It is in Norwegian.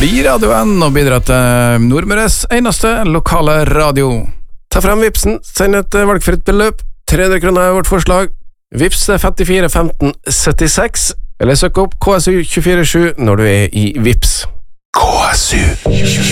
blir radioen og bidrar til Nordmøres eneste lokale radio. Ta frem Vipsen, send et valgfritt beløp. 300 kroner er vårt forslag. Vips 54 15 76, eller søk opp KSU 24/7 når du er i Vips. KSU